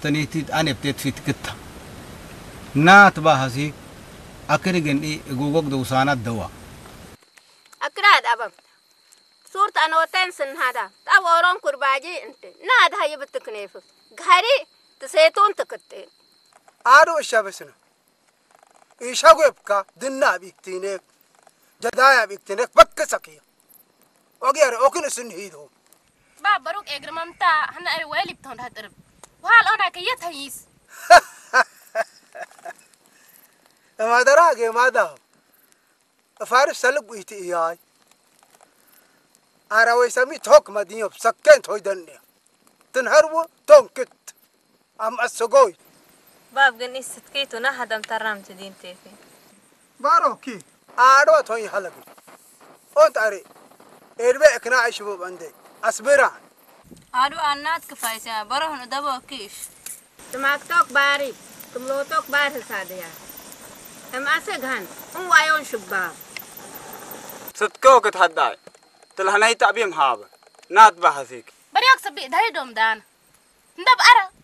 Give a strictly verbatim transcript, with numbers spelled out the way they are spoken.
استنيتي أنا بتيت في تكتة نات بهذه أكرجن إيه جوجك دوسانات دوا أكراد أبم صورة أنا وتنسن هذا تأورون كرباجي أنت ناد هاي بتكنيف غاري تسيتون تكتين عارو الشابسنا إيشاقو يبكى دنا بيكتينك جدايا بيكتينك بك سكية وغير أوكن سنهيدهم باب بروك إجرممتا هنا أي ويلي بتون هترب وهال أنا كيت هيس ما دراجي ما ده فارس سلق ويتي إياي أراوي سمي توك مدينة بسكين توي دنيا تنهرو تونكت أم السجوي باب جنيس ستكيتو نهدم ترام تدين تيفي باروكي أروى توي حلقي أنت أري إربع كنا يشوفوا عندي أصبران أرو أنات كفايسة بروه ندبو كيش تماك توك باري تملو توك باري ساديا أم أسجهن هم وايون شباب ستكوك تهداي تلهناي تعبيم هابا نات بحثيك بريك سبي دهي دوم دان ندب أرى